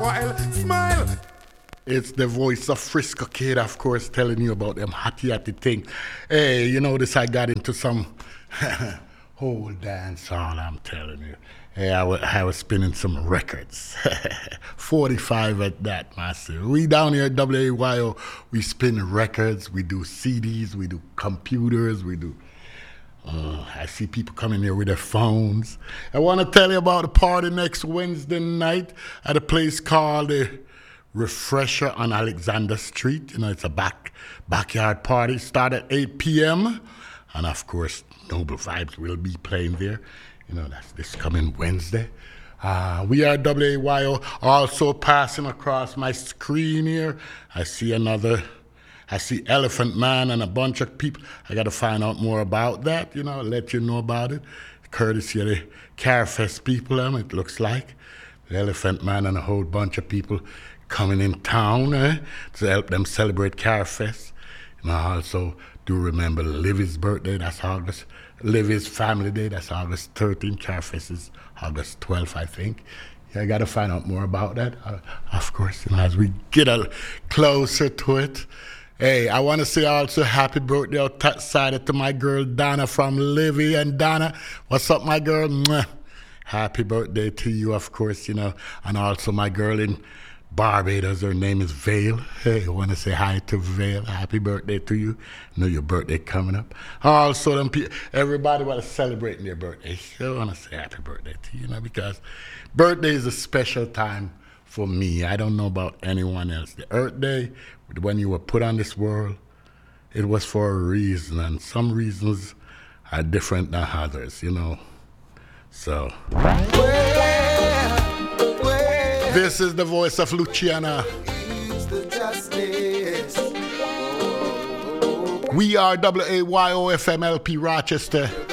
while. Smile. It's the voice of Frisco Kid, of course, telling you about them hatty thing. Hey, you notice I got into some whole dance hall, I'm telling you. Hey, I was spinning some records. 45 at that, master. We down here at WAYO, we spin records, we do CDs, we do computers, we do... I see people coming here with their phones. I want to tell you about the party next Wednesday night at a place called the Refresher on Alexander Street. You know, it's a backyard party. Start at 8 p.m. And, of course, Noble Vibes will be playing there. You know, that's this coming Wednesday. We are WAYO. Also passing across my screen here, I see Elephant Man and a bunch of people. I got to find out more about that, you know, let you know about it. Courtesy of the Carfest people, it looks like. The Elephant Man and a whole bunch of people coming in town to help them celebrate Carfest. And I also do remember Livy's birthday, that's August. Livy's family day, that's August 13th. Carfest is August 12th, I think. Yeah, I got to find out more about that. Of course, you know, as we get closer to it. Hey, I want to say also happy birthday outside to my girl Donna from Livy. And Donna, what's up, my girl? Mwah. Happy birthday to you, of course, you know. And also my girl in Barbados, her name is Vale. Hey, I want to say hi to Vale. Happy birthday to you. I know your birthday coming up. Also, everybody was celebrating their birthday. So I want to say happy birthday to you, you know, because birthday is a special time for me. I don't know about anyone else. The Earth Day, when you were put on this world, it was for a reason, and some reasons are different than others, you know. So, this is the voice of Luciana. We are WAYO FMLP Rochester.